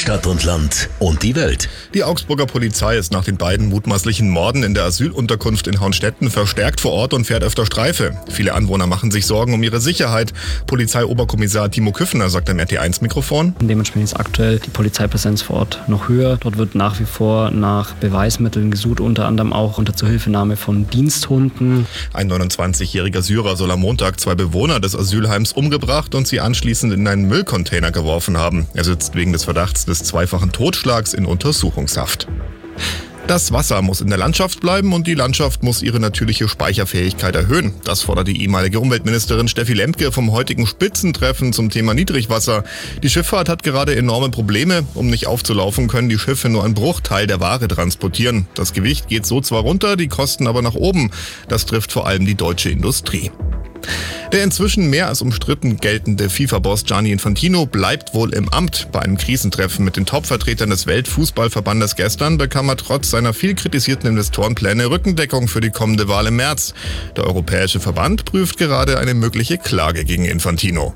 Stadt und Land und die Welt. Die Augsburger Polizei ist nach den beiden mutmaßlichen Morden in der Asylunterkunft in Hauenstetten verstärkt vor Ort und fährt öfter Streife. Viele Anwohner machen sich Sorgen um ihre Sicherheit. Polizeioberkommissar Timo Küffner sagt am RT1-Mikrofon: Dementsprechend ist aktuell die Polizeipräsenz vor Ort noch höher. Dort wird nach wie vor nach Beweismitteln gesucht, unter anderem auch unter Zuhilfenahme von Diensthunden. Ein 29-jähriger Syrer soll am Montag 2 Bewohner des Asylheims umgebracht und sie anschließend in einen Müllcontainer geworfen haben. Er sitzt wegen des Verdachts des zweifachen Totschlags in Untersuchungshaft. Das Wasser muss in der Landschaft bleiben und die Landschaft muss ihre natürliche Speicherfähigkeit erhöhen. Das fordert die ehemalige Umweltministerin Steffi Lemke vom heutigen Spitzentreffen zum Thema Niedrigwasser. Die Schifffahrt hat gerade enorme Probleme. Um nicht aufzulaufen, können die Schiffe nur einen Bruchteil der Ware transportieren. Das Gewicht geht so zwar runter, die Kosten aber nach oben. Das trifft vor allem die deutsche Industrie. Der inzwischen mehr als umstritten geltende FIFA-Boss Gianni Infantino bleibt wohl im Amt. Bei einem Krisentreffen mit den Top-Vertretern des Weltfußballverbandes gestern bekam er trotz seiner viel kritisierten Investorenpläne Rückendeckung für die kommende Wahl im März. Der Europäische Verband prüft gerade eine mögliche Klage gegen Infantino.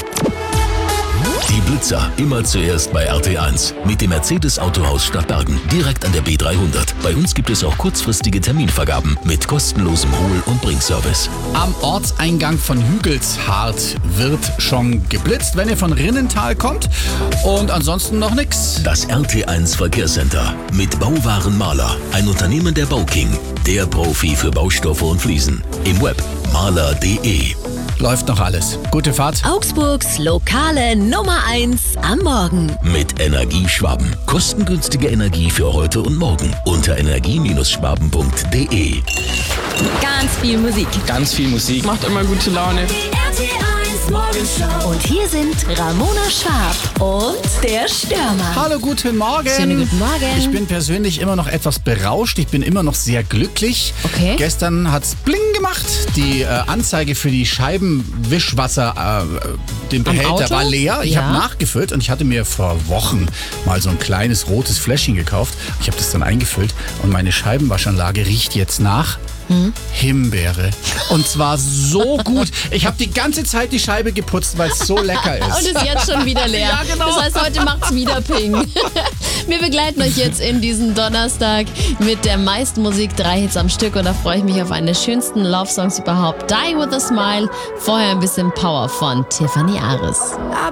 Die Blitzer immer zuerst bei RT1 mit dem Mercedes-Autohaus Stadtbergen, direkt an der B300. Bei uns gibt es auch kurzfristige Terminvergaben mit kostenlosem Hol- und Bringservice. Am Ortseingang von Hügelshardt wird schon geblitzt, wenn ihr von Rinnental kommt. Und ansonsten noch nix. Das RT1 Verkehrscenter mit Bauwaren Maler, ein Unternehmen der Bauking, der Profi für Baustoffe und Fliesen. Im Web maler.de. Läuft noch alles. Gute Fahrt. Augsburgs lokale Nummer 1 am Morgen. Mit Energieschwaben. Kostengünstige Energie für heute und morgen. Unter energie-schwaben.de. Ganz viel Musik. Ganz viel Musik. Macht immer gute Laune. RT1 Morgenshow. Und hier sind Ramona Schwab und der Stürmer. Hallo, guten Morgen. Schönen guten Morgen. Ich bin persönlich immer noch etwas berauscht. Ich bin immer noch sehr glücklich. Okay. Gestern hat's bling gemacht. Die Anzeige für die Scheibenwischwasser, den Behälter Auto? war leer. Ich Ja. habe nachgefüllt und ich hatte mir vor Wochen mal so ein kleines rotes Fläschchen gekauft. Ich habe das dann eingefüllt und meine Scheibenwaschanlage riecht jetzt nach Himbeere. Und zwar so gut. Ich habe die ganze Zeit die Scheibe geputzt, weil es so lecker ist. Und ist jetzt schon wieder leer. Ja, genau. Das heißt, heute macht's wieder Ping. Wir begleiten euch jetzt in diesen Donnerstag mit der meisten Musik, 3 Hits am Stück. Und da freue ich mich auf einen der schönsten Love-Songs überhaupt. Die with a Smile. Vorher ein bisschen Power von Tiffany Aris.